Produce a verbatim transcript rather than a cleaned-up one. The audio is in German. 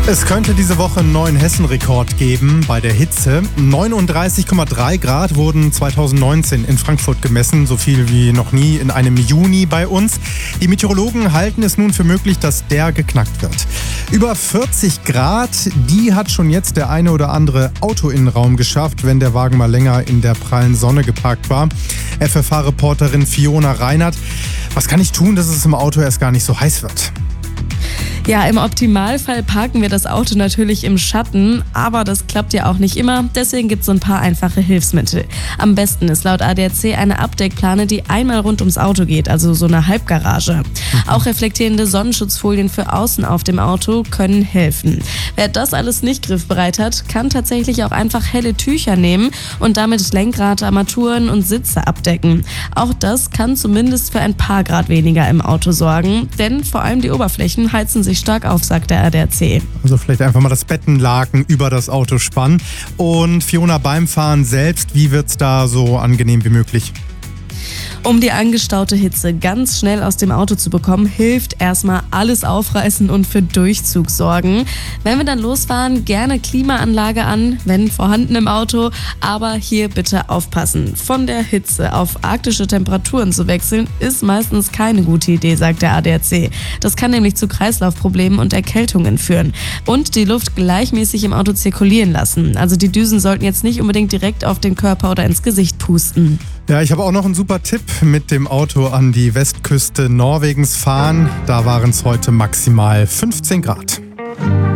Es könnte diese Woche einen neuen Hessen-Rekord geben bei der Hitze. neununddreißig Komma drei Grad wurden zweitausendneunzehn in Frankfurt gemessen, so viel wie noch nie in einem Juni bei uns. Die Meteorologen halten es nun für möglich, dass der geknackt wird. Über vierzig Grad, die hat schon jetzt der eine oder andere Autoinnenraum geschafft, wenn der Wagen mal länger in der prallen Sonne geparkt war. F F H-Reporterin Fiona Reinert, was kann ich tun, dass es im Auto erst gar nicht so heiß wird? Ja, im Optimalfall parken wir das Auto natürlich im Schatten, aber das klappt ja auch nicht immer, deswegen gibt es so ein paar einfache Hilfsmittel. Am besten ist laut A D A C eine Abdeckplane, die einmal rund ums Auto geht, also so eine Halbgarage. Mhm. Auch reflektierende Sonnenschutzfolien für außen auf dem Auto können helfen. Wer das alles nicht griffbereit hat, kann tatsächlich auch einfach helle Tücher nehmen und damit Lenkrad, Armaturen und Sitze abdecken. Auch das kann zumindest für ein paar Grad weniger im Auto sorgen, denn vor allem die Oberflächen heizen sich stark auf, sagt der A D A C. Also vielleicht einfach mal das Bettenlaken über das Auto spannen. Und Fiona, beim Fahren selbst, wie wird es da so angenehm wie möglich? Um die angestaute Hitze ganz schnell aus dem Auto zu bekommen, hilft erstmal alles aufreißen und für Durchzug sorgen. Wenn wir dann losfahren, gerne Klimaanlage an, wenn vorhanden im Auto, aber hier bitte aufpassen. Von der Hitze auf arktische Temperaturen zu wechseln, ist meistens keine gute Idee, sagt der A D A C. Das kann nämlich zu Kreislaufproblemen und Erkältungen führen. Und die Luft gleichmäßig im Auto zirkulieren lassen. Also die Düsen sollten jetzt nicht unbedingt direkt auf den Körper oder ins Gesicht pusten. Ja, ich habe auch noch einen super Tipp: mit dem Auto an die Westküste Norwegens fahren. Da waren es heute maximal fünfzehn Grad.